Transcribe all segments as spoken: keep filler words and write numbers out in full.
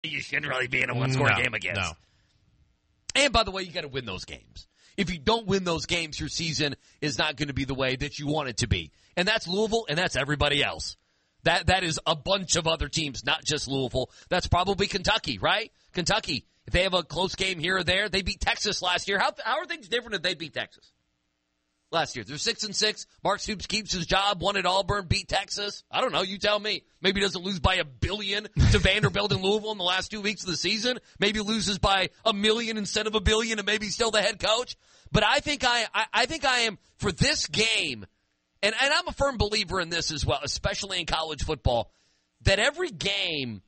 you shouldn't really be in a one-score no, game against. No. And, by the way, you got to win those games. If you don't win those games, your season is not going to be the way that you want it to be. And that's Louisville, and that's everybody else. That That is a bunch of other teams, not just Louisville. That's probably Kentucky, right? Kentucky, if they have a close game here or there, they beat Texas last year. How, how are things different if they beat Texas? Last year, they're six and six. Mark Stoops keeps his job. Won at Auburn, beat Texas. I don't know. You tell me. Maybe doesn't lose by a billion to Vanderbilt and Louisville in the last two weeks of the season. Maybe loses by a million instead of a billion, and maybe still the head coach. But I think I, I, I think I am for this game, and, and I'm a firm believer in this as well, especially in college football, that every game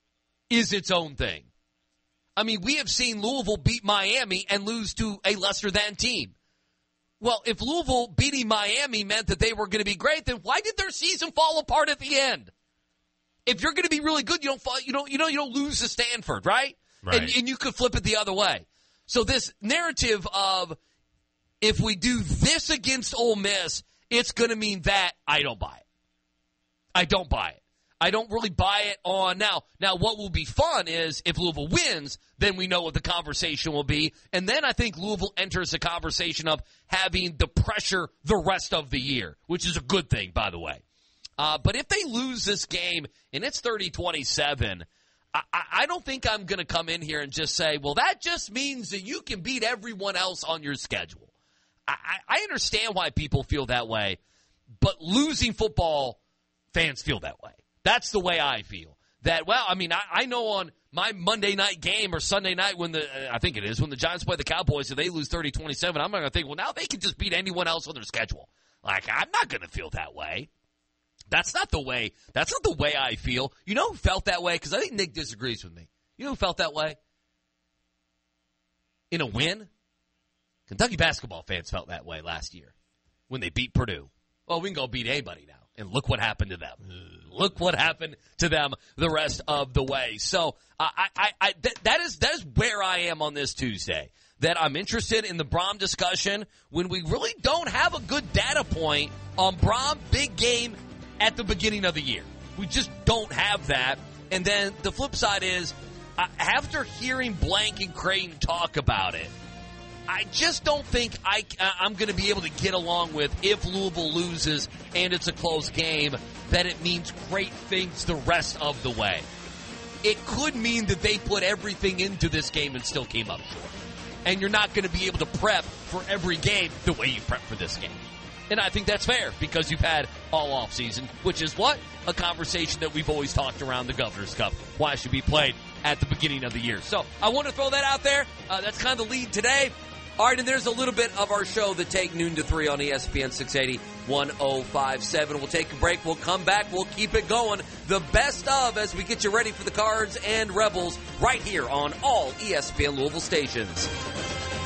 is its own thing. I mean, we have seen Louisville beat Miami and lose to a lesser than team. Well, if Louisville beating Miami meant that they were going to be great, then why did their season fall apart at the end? If you're going to be really good, you don't fall, you don't you know you don't lose to Stanford, right? Right. And, and you could flip it the other way. So this narrative of if we do this against Ole Miss, it's going to mean that, I don't buy it. I don't buy it. I don't really buy it on now. Now, what will be fun is if Louisville wins, then we know what the conversation will be. And then I think Louisville enters the conversation of having the pressure the rest of the year, which is a good thing, by the way. Uh, but if they lose this game and it's thirty twenty-seven, I, I don't think I'm going to come in here and just say, well, that just means that you can beat everyone else on your schedule. I, I understand why people feel that way, but losing football, fans feel that way. That's the way I feel. That, well, I mean, I, I know on my Monday night game or Sunday night when the, uh, I think it is, when the Giants play the Cowboys, if they lose thirty twenty-seven, I'm not going to think, well, now they can just beat anyone else on their schedule. Like, I'm not going to feel that way. That's not the way, that's not the way I feel. You know who felt that way? Because I think Nick disagrees with me. You know who felt that way? In a win? Kentucky basketball fans felt that way last year when they beat Purdue. Well, we can go beat anybody now. And look what happened to them. Look what happened to them the rest of the way. So uh, I, I, I th- that is that is where I am on this Tuesday. That I'm interested in the Brom discussion when we really don't have a good data point on Brom big game at the beginning of the year. We just don't have that. And then the flip side is, uh, after hearing Blank and Creighton talk about it, I just don't think I, I'm going to be able to get along with if Louisville loses and it's a close game, that it means great things the rest of the way. It could mean that they put everything into this game and still came up short. And you're not going to be able to prep for every game the way you prep for this game. And I think that's fair because you've had all offseason, which is what? A conversation that we've always talked around the Governor's Cup. Why it should be played at the beginning of the year. So I want to throw that out there. Uh, that's kind of the lead today. All right, and there's a little bit of our show that take noon to three on E S P N six eighty, ten fifty-seven. We'll take a break. We'll come back. We'll keep it going. The best of as we get you ready for the Cards and Rebels right here on all E S P N Louisville stations.